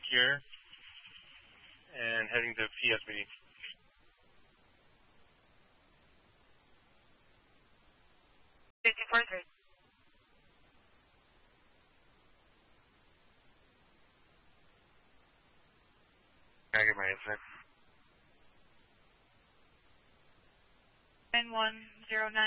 here and heading to PSB. Can I get my incident? 9109.